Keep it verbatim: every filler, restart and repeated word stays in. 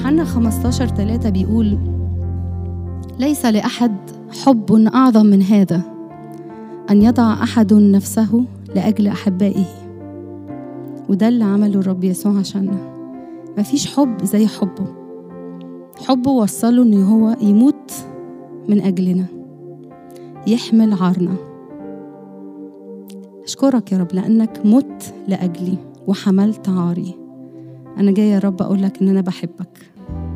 يوحنا خمستاشر ثلاثة بيقول: ليس لأحد حب أعظم من هذا، أن يضع أحد نفسه لأجل أحبائه. وده اللي عمله الرب يسوع عشاننا. مفيش حب زي حبه. حبه وصله إنه هو يموت من أجلنا، يحمل عارنا. أشكرك يا رب لأنك مت لأجلي وحملت عاري. أنا جاية يا رب أقولك إن أنا بحبك.